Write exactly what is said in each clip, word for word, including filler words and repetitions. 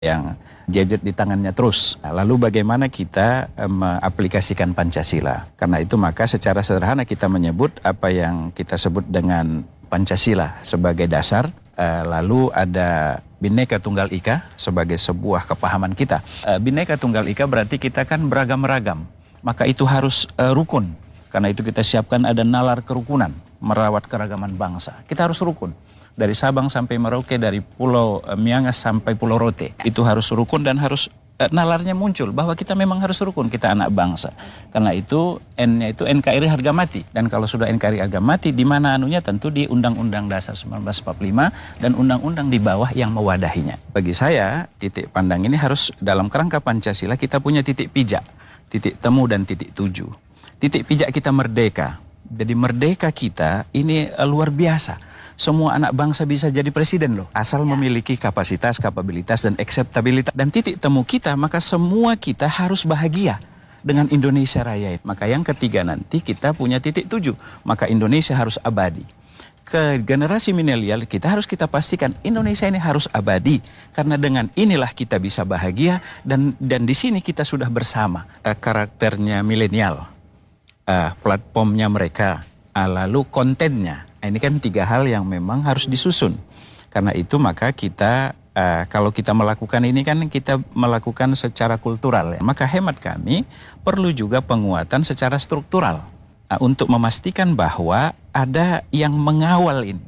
yang gadget di tangannya terus. Nah, lalu bagaimana kita eh, mengaplikasikan Pancasila? Karena itu maka secara sederhana kita menyebut apa yang kita sebut dengan Pancasila sebagai dasar, eh, lalu ada Bhinneka Tunggal Ika sebagai sebuah kepahaman kita. Eh, Bhinneka Tunggal Ika berarti kita kan beragam-ragam, maka itu harus eh, rukun. Karena itu kita siapkan ada nalar kerukunan, merawat keragaman bangsa. Kita harus rukun. Dari Sabang sampai Merauke, dari Pulau Miangas sampai Pulau Rote. Itu harus rukun dan harus eh, nalarnya muncul bahwa kita memang harus rukun, kita anak bangsa. Karena itu N-nya itu N K R I harga mati. Dan kalau sudah N K R I harga mati, di mana anunya tentu di Undang-Undang Dasar seribu sembilan ratus empat puluh lima dan undang-undang di bawah yang mewadahinya. Bagi saya, titik pandang ini harus dalam kerangka Pancasila kita punya titik pijak, titik temu dan titik tuju. Titik pijak kita merdeka. Jadi merdeka kita ini eh, luar biasa. Semua anak bangsa bisa jadi presiden loh, asal memiliki kapasitas, kapabilitas, dan akseptabilitas. Dan titik temu kita, maka semua kita harus bahagia dengan Indonesia Raya. Maka yang ketiga nanti kita punya titik tujuh, maka Indonesia harus abadi. Ke generasi milenial kita harus kita pastikan Indonesia ini harus abadi. Karena dengan inilah kita bisa bahagia dan dan di sini kita sudah bersama. Uh, karakternya milenial, uh, platformnya mereka, uh, lalu kontennya. Nah, ini kan tiga hal yang memang harus disusun. Karena itu maka kita, uh, kalau kita melakukan ini kan kita melakukan secara kultural. Ya. Maka hemat kami perlu juga penguatan secara struktural. Uh, untuk memastikan bahwa ada yang mengawal ini.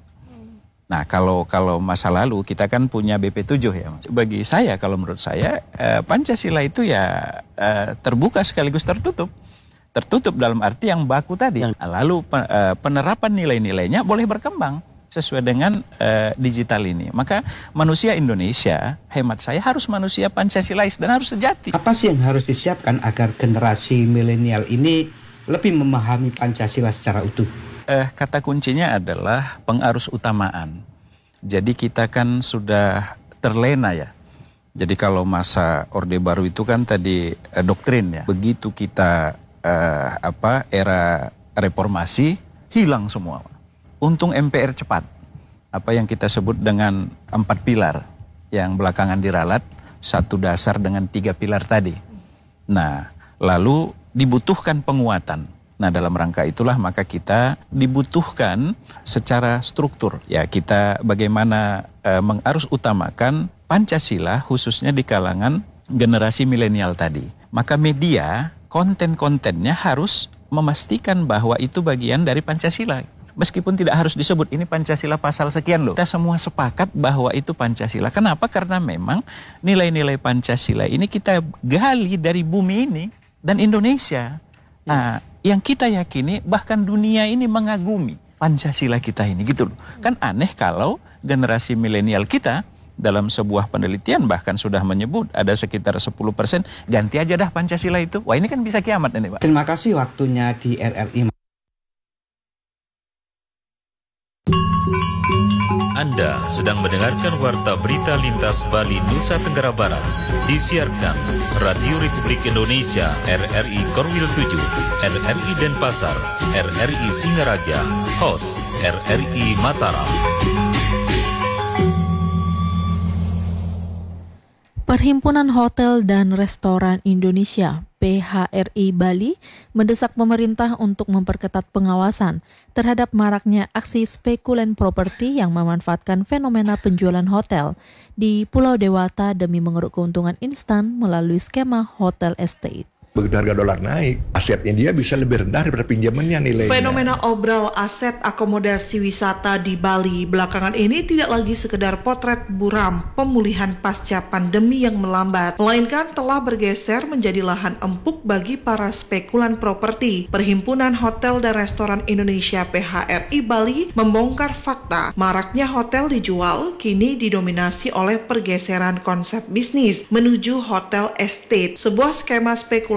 Nah kalau kalau masa lalu kita kan punya B P tujuh ya. Bagi saya, kalau menurut saya, uh, Pancasila itu ya uh, terbuka sekaligus tertutup. Tertutup dalam arti yang baku tadi. Lalu penerapan nilai-nilainya boleh berkembang sesuai dengan uh, digital ini. Maka manusia Indonesia, hemat saya, harus manusia Pancasilais dan harus sejati. Apa sih yang harus disiapkan agar generasi milenial ini lebih memahami Pancasila secara utuh? Uh, kata kuncinya adalah pengarus utamaan. Jadi kita kan sudah terlena ya. Jadi kalau masa Orde Baru itu kan tadi uh, doktrin ya. Begitu kita Uh, apa era reformasi hilang semua. Untung M P R cepat. Apa yang kita sebut dengan empat pilar yang belakangan diralat, satu dasar dengan tiga pilar tadi. Nah, lalu dibutuhkan penguatan. Nah, dalam rangka itulah maka kita dibutuhkan secara struktur. Ya, kita bagaimana uh, mengarus utamakan Pancasila khususnya di kalangan generasi milenial tadi. Maka media konten-kontennya harus memastikan bahwa itu bagian dari Pancasila. Meskipun tidak harus disebut ini Pancasila pasal sekian loh. Kita semua sepakat bahwa itu Pancasila. Kenapa? Karena memang nilai-nilai Pancasila ini kita gali dari bumi ini dan Indonesia. Nah, yang kita yakini bahkan dunia ini mengagumi Pancasila kita ini gitu loh. Kan aneh kalau generasi milenial kita dalam sebuah penelitian bahkan sudah menyebut ada sekitar sepuluh persen ganti aja dah Pancasila itu. Wah, ini kan bisa kiamat ini, Pak. Terima kasih waktunya di R R I. Anda sedang mendengarkan Warta Berita Lintas Bali Nusa Tenggara Barat. Disiarkan Radio Republik Indonesia R R I Korwil tujuh, R R I Denpasar, R R I Singaraja, host R R I Mataram. Perhimpunan Hotel dan Restoran Indonesia P H R I Bali mendesak pemerintah untuk memperketat pengawasan terhadap maraknya aksi spekulan properti yang memanfaatkan fenomena penjualan hotel di Pulau Dewata demi mengeruk keuntungan instan melalui skema hotel estate. Begitu harga dolar naik, asetnya dia bisa lebih rendah daripada pinjamannya nilainya. Fenomena obral aset akomodasi wisata di Bali belakangan ini tidak lagi sekedar potret buram pemulihan pasca pandemi yang melambat, melainkan telah bergeser menjadi lahan empuk bagi para spekulan properti. Perhimpunan Hotel dan Restoran Indonesia P H R I Bali membongkar fakta maraknya hotel dijual kini didominasi oleh pergeseran konsep bisnis menuju hotel estate, sebuah skema spekulasi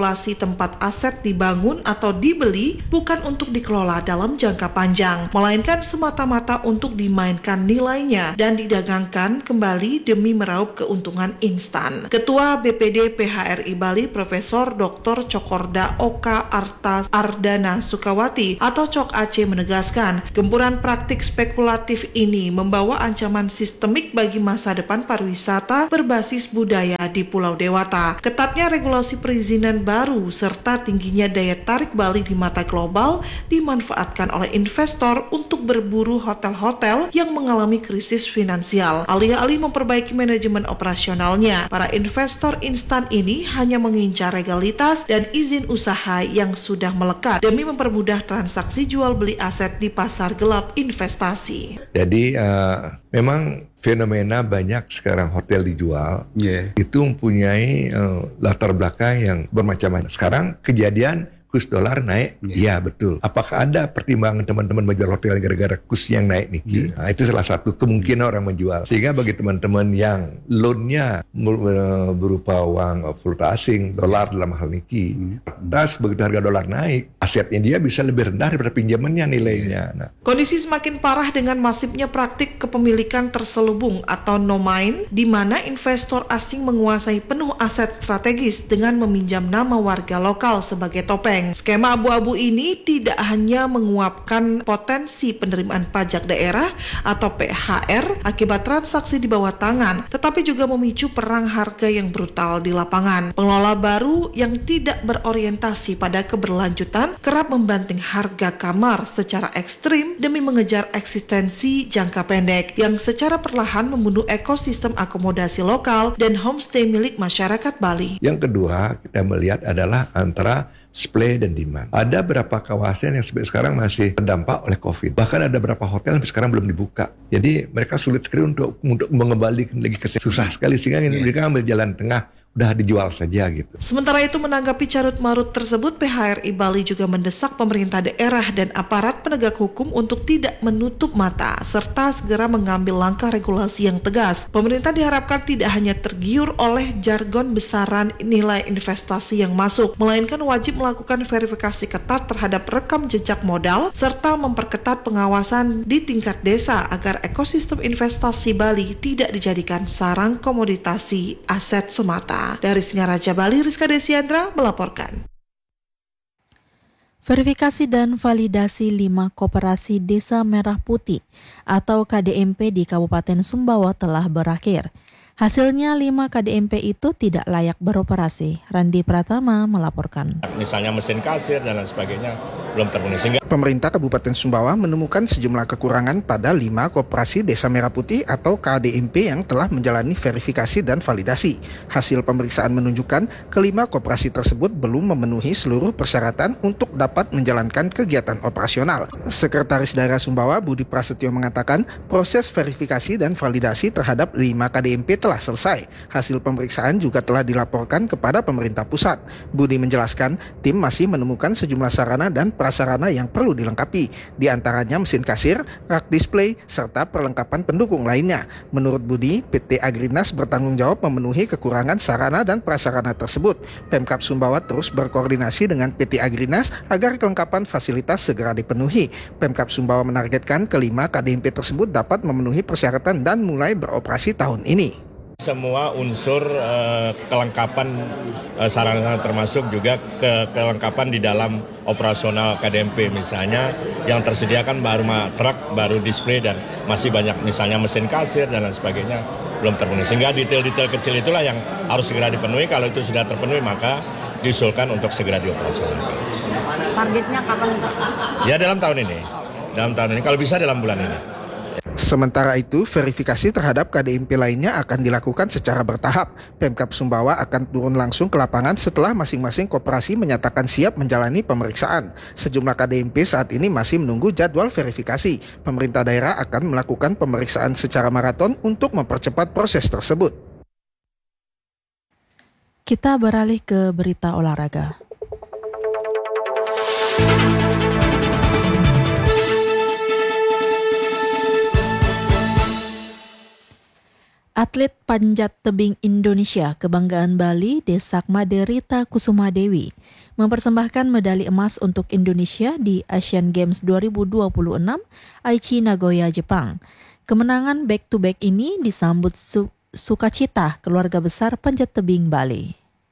spekulasi tempat aset dibangun atau dibeli bukan untuk dikelola dalam jangka panjang, melainkan semata-mata untuk dimainkan nilainya dan didagangkan kembali demi meraup keuntungan instan. Ketua B P D P H R I Bali Profesor Doktor Cokorda Oka Arta Ardana Sukawati atau Cok Aceh menegaskan, gempuran praktik spekulatif ini membawa ancaman sistemik bagi masa depan pariwisata berbasis budaya di Pulau Dewata. Ketatnya regulasi perizinan baru serta tingginya daya tarik Bali di mata global dimanfaatkan oleh investor untuk berburu hotel-hotel yang mengalami krisis finansial. Alih-alih memperbaiki manajemen operasionalnya, para investor instan ini hanya mengincar legalitas dan izin usaha yang sudah melekat demi mempermudah transaksi jual beli aset di pasar gelap investasi. Jadi uh, memang fenomena banyak sekarang hotel dijual, yeah. itu mempunyai uh, latar belakang yang bermacam-macam. Sekarang kejadian kurs dolar naik, iya yeah. betul. Apakah ada pertimbangan teman-teman menjual hotel gara-gara kurs yang naik nih? Yeah. Nah, itu salah satu kemungkinan orang menjual. Sehingga bagi teman-teman yang loan-nya berupa uang valuta asing, dolar dalam hal niki, hmm. das begitu harga dolar naik, asetnya dia bisa lebih rendah daripada pinjamannya nilainya. Nah. Kondisi semakin parah dengan masifnya praktik kepemilikan terselubung atau no-mind, di mana investor asing menguasai penuh aset strategis dengan meminjam nama warga lokal sebagai topeng. Skema abu-abu ini tidak hanya menguapkan potensi penerimaan pajak daerah atau P H R akibat transaksi di bawah tangan, tetapi juga memicu perang harga yang brutal di lapangan. Pengelola baru yang tidak berorientasi pada keberlanjutan kerap membanting harga kamar secara ekstrim demi mengejar eksistensi jangka pendek yang secara perlahan membunuh ekosistem akomodasi lokal dan homestay milik masyarakat Bali. Yang kedua, kita melihat adalah antara supply dan demand. Ada beberapa kawasan yang sampai sekarang masih terdampak oleh COVID. Bahkan ada beberapa hotel yang sekarang belum dibuka. Jadi mereka sulit sekali untuk untuk mengembalikan lagi ke susah sekali sehingga yeah. mereka ambil jalan tengah. Udah dijual saja gitu. Sementara itu menanggapi carut-marut tersebut, P H R I Bali juga mendesak pemerintah daerah dan aparat penegak hukum untuk tidak menutup mata serta segera mengambil langkah regulasi yang tegas. Pemerintah diharapkan tidak hanya tergiur oleh jargon besaran nilai investasi yang masuk, melainkan wajib melakukan verifikasi ketat terhadap rekam jejak modal serta memperketat pengawasan di tingkat desa agar ekosistem investasi Bali tidak dijadikan sarang komoditasi aset semata. Dari Singaraja Bali, Rizka Desiandra melaporkan. Verifikasi dan validasi lima koperasi Desa Merah Putih atau K D M P di Kabupaten Sumbawa telah berakhir. Hasilnya lima K D M P itu tidak layak beroperasi. Randi Pratama melaporkan. Misalnya mesin kasir dan lain sebagainya belum terpenuhi. Sehingga pemerintah Kabupaten Sumbawa menemukan sejumlah kekurangan pada lima koperasi Desa Merah Putih atau K D M P yang telah menjalani verifikasi dan validasi. Hasil pemeriksaan menunjukkan kelima koperasi tersebut belum memenuhi seluruh persyaratan untuk dapat menjalankan kegiatan operasional. Sekretaris Daerah Sumbawa Budi Prasetyo mengatakan proses verifikasi dan validasi terhadap lima K D M P telah selesai. Hasil pemeriksaan juga telah dilaporkan kepada pemerintah pusat. Budi menjelaskan tim masih menemukan sejumlah sarana dan prasarana yang perlu dilengkapi, di antaranya mesin kasir, rak display, serta perlengkapan pendukung lainnya. Menurut Budi, P T Agrinas bertanggung jawab memenuhi kekurangan sarana dan prasarana tersebut. Pemkab Sumbawa terus berkoordinasi dengan P T Agrinas agar kelengkapan fasilitas segera dipenuhi. Pemkab Sumbawa menargetkan kelima K D M P tersebut dapat memenuhi persyaratan dan mulai beroperasi tahun ini. Semua unsur uh, kelengkapan uh, sarana termasuk juga ke kelengkapan di dalam operasional K D M P, misalnya yang tersedia kan baru truk, baru display dan masih banyak misalnya mesin kasir dan lain sebagainya belum terpenuhi. Sehingga detail-detail kecil itulah yang harus segera dipenuhi. Kalau itu sudah terpenuhi maka diusulkan untuk segera dioperasionalkan. Targetnya kapan? Ya dalam tahun ini, dalam tahun ini kalau bisa dalam bulan ini. Sementara itu, verifikasi terhadap K D M P lainnya akan dilakukan secara bertahap. Pemkab Sumbawa akan turun langsung ke lapangan setelah masing-masing koperasi menyatakan siap menjalani pemeriksaan. Sejumlah K D M P saat ini masih menunggu jadwal verifikasi. Pemerintah daerah akan melakukan pemeriksaan secara maraton untuk mempercepat proses tersebut. Kita beralih ke berita olahraga. Atlet panjat tebing Indonesia kebanggaan Bali Desakma Derita Kusuma Dewi mempersembahkan medali emas untuk Indonesia di Asian Games dua ribu dua puluh enam Aichi Nagoya, Jepang. Kemenangan back-to-back ini disambut su- sukacita keluarga besar panjat tebing Bali.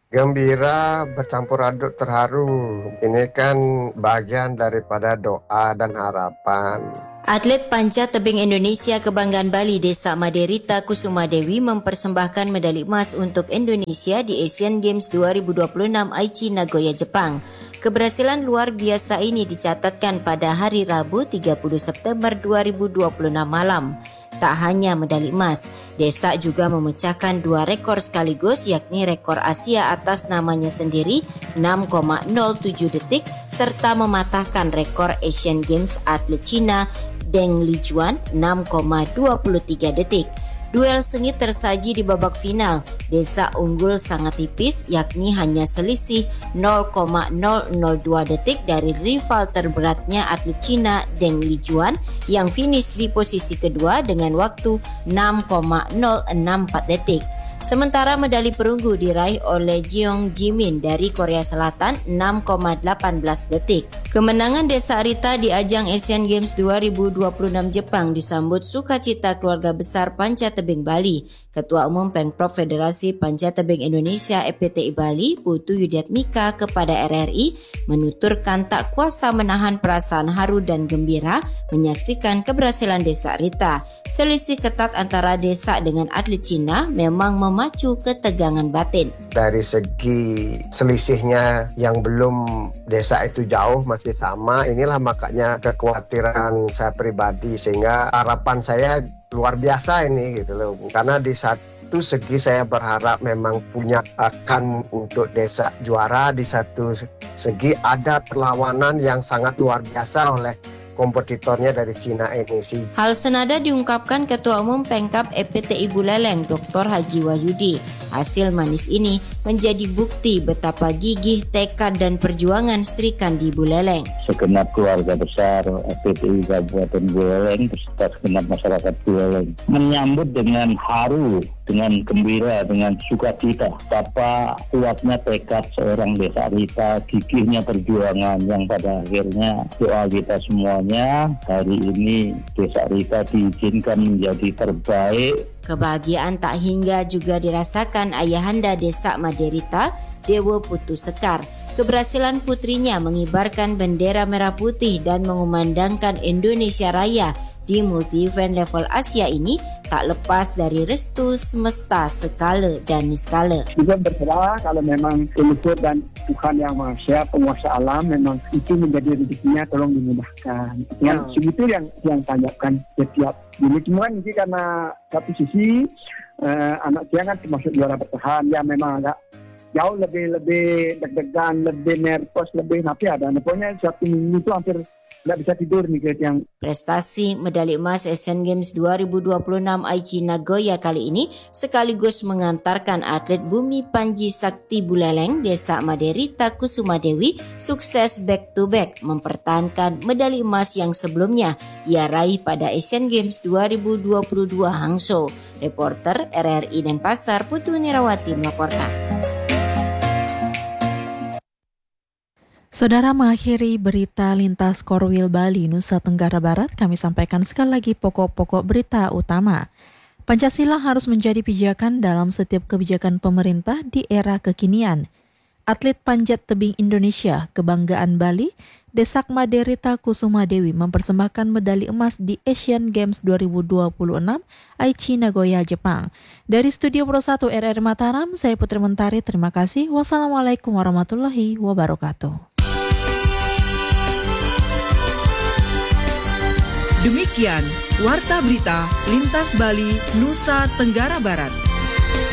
Gembira bercampur aduk terharu. Ini kan bagian daripada doa dan harapan. Atlet panjat tebing Indonesia kebanggaan Bali Desakma Derita Kusuma Dewi mempersembahkan medali emas untuk Indonesia di Asian Games dua ribu dua puluh enam Aichi Nagoya, Jepang. Keberhasilan luar biasa ini dicatatkan pada hari Rabu tiga puluh September dua ribu dua puluh enam malam. Tak hanya medali emas, Desa juga memecahkan dua rekor sekaligus, yakni rekor Asia atas namanya sendiri enam koma nol tujuh detik serta mematahkan rekor Asian Games atlet Cina Deng Lijuan enam koma dua tiga detik. Duel sengit tersaji di babak final. Desa unggul sangat tipis, yakni hanya selisih nol koma nol nol dua detik dari rival terberatnya atlet Cina Deng Lijuan yang finish di posisi kedua dengan waktu enam koma nol enam empat detik. Sementara medali perunggu diraih oleh Jeong Jimin dari Korea Selatan enam koma satu delapan detik. Kemenangan Desa Rita di ajang Asian Games dua ribu dua puluh enam Jepang disambut sukacita keluarga besar panjat tebing Bali. Ketua Umum Pengprov Federasi Panjat Tebing Indonesia E P T I Bali, Putu Yudiatmika kepada R R I menuturkan tak kuasa menahan perasaan haru dan gembira menyaksikan keberhasilan Desa Rita. Selisih ketat antara Desa dengan atlet Cina memang memacu ketegangan batin. Dari segi selisihnya yang belum Desa itu jauh masih sama, inilah makanya kekhawatiran saya pribadi, sehingga harapan saya luar biasa ini gitu loh. Karena di satu segi saya berharap memang punya akan untuk Desa juara, di satu segi ada perlawanan yang sangat luar biasa oleh kompetitornya dari Cina ini sih. Hal senada diungkapkan Ketua Umum Pengkap E P T I Buleleng, Doktor Haji Wahyudi. Hasil manis ini menjadi bukti betapa gigih, tekad dan perjuangan Sri Kandi Buleleng. Segenap keluarga besar E P T I Kabupaten Buleleng beserta segenap masyarakat Buleleng menyambut dengan haru, dengan gembira, dengan sukacita betapa kuatnya tekad seorang Desa Rita, gigihnya perjuangan yang pada akhirnya doa kita semuanya hari ini Desa Rita diizinkan menjadi terbaik. Kebahagiaan tak hingga juga dirasakan ayahanda Desakma Derita, Dewo Putu Sekar. Keberhasilan putrinya mengibarkan bendera merah putih dan mengumandangkan Indonesia Raya di multi-event level Asia ini tak lepas dari restu semesta skala dan niskala. Juga berserah kalau memang leluhur dan Tuhan Yang Maha Esa, penguasa alam, memang itu menjadi rezekinya, tolong dimudahkan. Yang hmm. segitu yang yang tanyakan setiap ini. Cuma ini karena satu sisi uh, anak saya kan termasuk juara bertahan, ya memang agak jauh lebih lebih deg-degan, lebih nervous, lebih tapi ada. Pokoknya satu minggu itu hampir nggak bisa tidur nih yang. Prestasi medali emas Asian Games dua ribu dua puluh enam Aichi Nagoya kali ini sekaligus mengantarkan atlet Bumi Panji Sakti Buleleng Desakma Derita Kusuma Dewi sukses back to back mempertahankan medali emas yang sebelumnya ia raih pada Asian Games dua ribu dua puluh dua Hangzhou. Reporter R R I Denpasar Putu Nirawati melaporkan. Saudara, mengakhiri berita lintas Korwil Bali, Nusa Tenggara Barat, kami sampaikan sekali lagi pokok-pokok berita utama. Pancasila harus menjadi pijakan dalam setiap kebijakan pemerintah di era kekinian. Atlet panjat tebing Indonesia, kebanggaan Bali, Desakma Derita Kusuma Dewi mempersembahkan medali emas di Asian Games dua ribu dua puluh enam Aichi Nagoya, Jepang. Dari Studio Pro satu R R Mataram, saya Putri Mentari, terima kasih. Wassalamualaikum warahmatullahi wabarakatuh. Demikian Warta Berita Lintas Bali, Nusa Tenggara Barat.